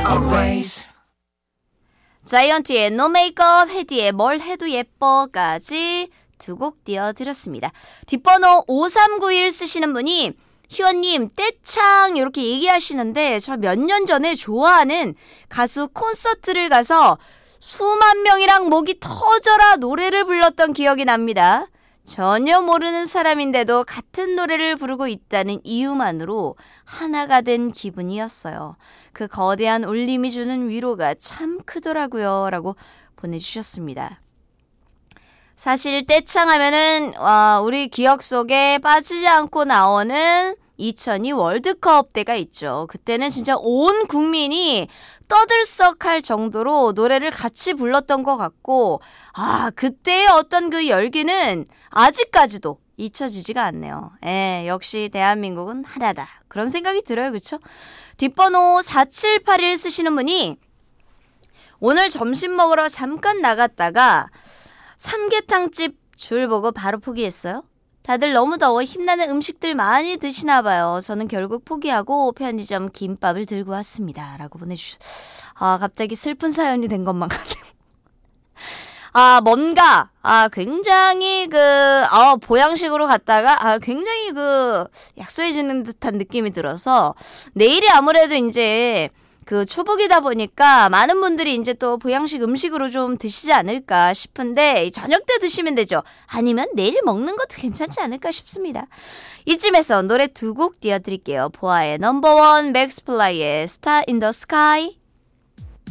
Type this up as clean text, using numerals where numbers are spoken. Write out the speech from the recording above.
always. 자이언티의 노 메이크업, 헤디의 뭘 해도 예뻐까지 두 곡 띄워드렸습니다. 뒷번호 5391 쓰시는 분이 희원님 떼창 이렇게 얘기하시는데 저 몇 년 전에 좋아하는 가수 콘서트를 가서 수만 명이랑 목이 터져라 노래를 불렀던 기억이 납니다. 전혀 모르는 사람인데도 같은 노래를 부르고 있다는 이유만으로 하나가 된 기분이었어요. 그 거대한 울림이 주는 위로가 참 크더라고요. 라고 보내주셨습니다. 사실 떼창하면은 우리 기억 속에 빠지지 않고 나오는 2002 월드컵 때가 있죠. 그때는 진짜 온 국민이 떠들썩할 정도로 노래를 같이 불렀던 것 같고 그때의 어떤 그 열기는 아직까지도 잊혀지지가 않네요. 역시 대한민국은 하나다. 그런 생각이 들어요. 그렇죠? 뒷번호 4781 쓰시는 분이 오늘 점심 먹으러 잠깐 나갔다가 삼계탕집 줄 보고 바로 포기했어요. 다들 너무 더워 힘나는 음식들 많이 드시나 봐요. 저는 결국 포기하고 편의점 김밥을 들고 왔습니다. 라고 보내주셨어요. 갑자기 슬픈 사연이 된 것만 같아요. 뭔가 굉장히 보양식으로 갔다가 굉장히 약소해지는 듯한 느낌이 들어서 내일이 아무래도 이제 초복이다 보니까 많은 분들이 이제 또 보양식 음식으로 좀 드시지 않을까 싶은데 저녁 때 드시면 되죠. 아니면 내일 먹는 것도 괜찮지 않을까 싶습니다. 이쯤에서 노래 두 곡 띄워드릴게요. 보아의 넘버원, 맥스플라이의 스타 인 더 스카이.